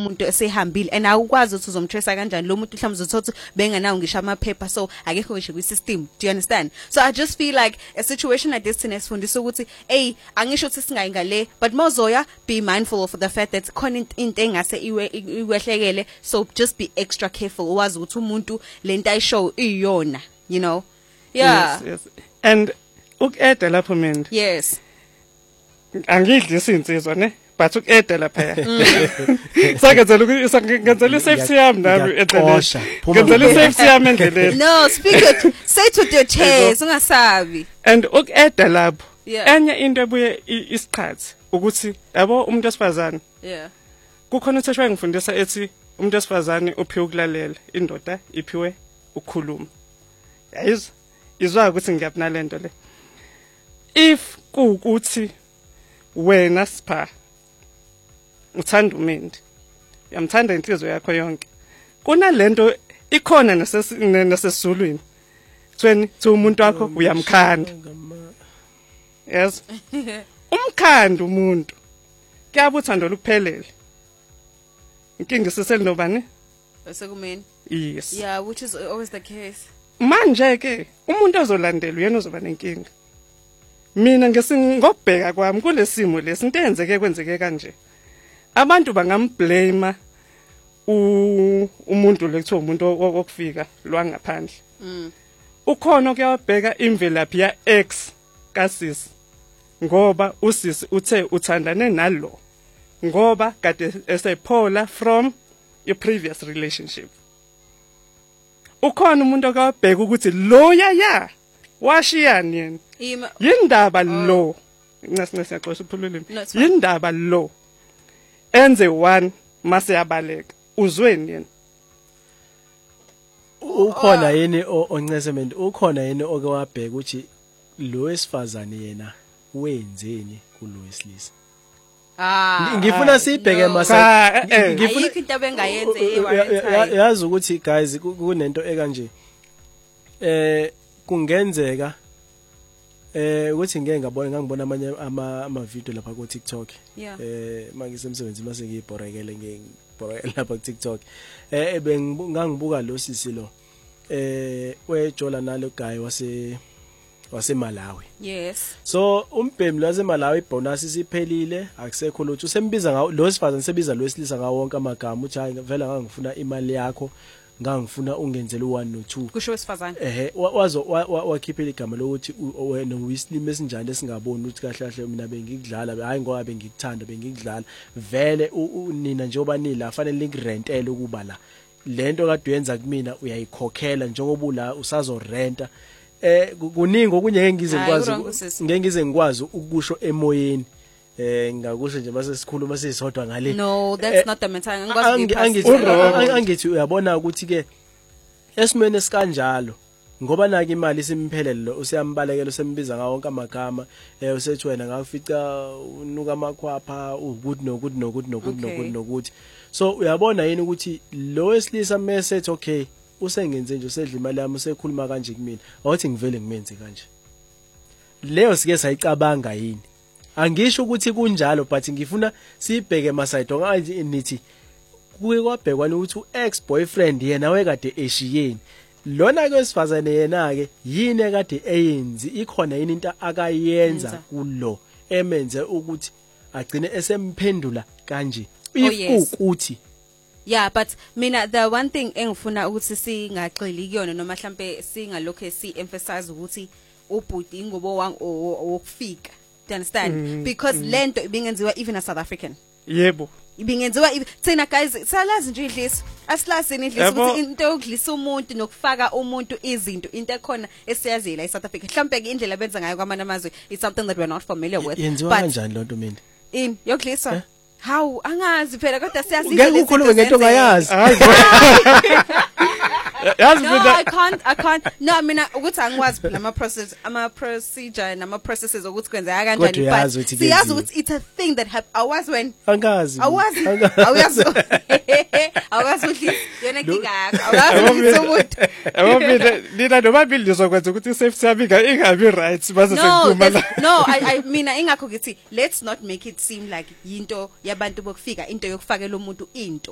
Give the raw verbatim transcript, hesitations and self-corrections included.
umuntu esehambile and awukwazi ukuthi uzomtrace kanjani lo muntu mhlawumbe uzothatha bengenawo ngisho amaphepha so akekho ngisho kwi-system. Do you understand? So I just feel like a situation like this sinesifundisa ukuthi hey angisho ukuthi singayi ngale but mozoya be mindful of the fact that khona into engase iwe iwehlekele so just be extra careful wazi ukuthi umuntu lento ayishow iyona, you know. Yeah. Yes, yes. And ukeda lapho mina. Yes. Angidli isinsizwa ne but ukeda lapha. Sakenzela ukuthi ngenzela safety yami nami endleleni. Ngenzela safety yami endleleni. No, speak it. Say it with your chest, ungasabi. And ukeda lapho. Yeah. Enye into ebuye isiqhathi ukuthi yabo umuntu esifazane. Yeah. Kukhona utheshwa ngifundisa ethi umuntu esifazane uphiwe ukulalela, indoda iphiwe ukukhuluma. Yayizo izwa ukuthi ngiyapna lento le. If kuukuthi wena sipha uthanda umendi yamthanda inhliziyo yakho yonke kunalento ikhona nasesizulwini thweni thi umuntu wakho uyamkhanda. Yes. Umkhanda umuntu kuyabe uthando luphelele inkinga iseseli nobani esekumeni. Yes. Yeah, which is always the case. Manje ke umuntu ozolandela uyena ozoba nenkinga. Mina ngesingobheka kwami kulesimo lesi into enzeke kwenzeke kanje. Abantu bangamblame u umuntu lekuthiwa umuntu okufika lwangaphandle. Mm. Ukhona okuyabheka imvelaphi ya ex kasisi. Ngoba usisi uthe uthandane nalo. Ngoba kade esephola from your previous relationship. Ukhona umuntu okabheka ukuthi lo yaya washiyani yena. Yindaba lo. Ngasine siyaxoxa uphululimi. Yindaba lo. Enze one mase yabaleka. Uzweni yena. Ukhona yini oncesement ukhona yini okwabheka ukuthi lo wesifazane yena wenzeni kulo wesilisa. Ah, ngifuna sibheke masa ngifuna into abengayenze eyiwayethayi. Yazi ukuthi guys kunento ekanje eh kungenzeka eh ukuthi ngeke ngabona ngangibona amanye ama ama video lapha ku TikTok eh mangisemsebenzi mase ngiyibhorekele ngibhorekela lapha ku TikTok eh bengangibuka lo sisi lo eh wejola nalo guy wase wase Malawi. Yes. So umbhemi lo wase Malawi bonus isiphelile akusekho lutho usembiza ngawo lo sifazane sebiza lo wesilisa ngawo wonke amagama uthi hayi vela ngangifuna imali yakho ngangifuna ungenzele u one no two kusho wesifazane ehe wazo wakhiphela igama lokuthi wena uyisilime esinjani esingaboni ukuthi kahle kahle mina bengikudlala hayi ngoba bengikuthanda bengikudlala vele nina njengoba nila fanele ngirentele ukuba la lento kade uyenza kumina uyayikhokhela njengoba ula usazo renta eh kuningi okunye ngeke ngize ngikwazi ngeke ngize ngikwazi ukusho emoyeni eh ngakusho nje mase sikhuluma sisodwa ngale. No, that's not the mentality. Ngikwazi angithi angithi uyabona ukuthi ke esimene sikanjalo ngoba naka imali isimphelele lo usiyambalekela usembiza ngawo wonke amagama eh usethi wena ngakufica unuka amakhwapha ukuthi nokuthi nokuthi nokuthi nokuthi nokuthi so uyabona yini ukuthi lo wesilisa message okay usengenze nje usedla imali yami usekhuluma kanje kumina awuthi ngivele ngimenze kanje leyo sike sayicabanga yini angisho ukuthi kunjalo but ngifuna sibheke masayidwa ngathi nithi kuke kwabhekwana ukuthi uex boyfriend yena wekade eshiyeni lona ke wesifazane yena ke yini ekade eyenzi ikhona yini into akayenza kulo emenze ukuthi agcine esemphendula kanje if ukuthi. Yeah, but mina the one thing engifuna ukuthi singaxeli kuyona noma mhlambe singalokho si emphasize ukuthi ubhuti ingobo wokufika. Do you understand? Mm, because mm. lento ibingenziwa even a South African. Yebo. Ibingenziwa thina guys salazi nje idlisi. Asilazi idlisi ukuthi into yokudlisa umuntu nokufaka umuntu izinto into ekhona esiyazela eSouth Africa. Mhlambe ke indlela benza ngayo kwamanye amazwe is something that we're not familiar with. Yenziwa kanjani lonto mina? In yokudlisa. How angazi phela kodwa siyazi ngeke ukhulume ngento ngayazi. No, I can't I can't no mina ukuthi angikwazi phela ama process ama procedure nama processes ukuthi kwenzeka kanjani but siyazi ukuthi it's a thing that happen awazi when angazi awazi awazi awazi ukuthi yona kinga yakho awazi umuntu awabile nina nobabili lizokwenza ukuthi safety yami ingabi right base sekuphuma la. No, I I mina ingakho ngithi let's not make it seem like into yabantu bokufika into yokufakela umuntu into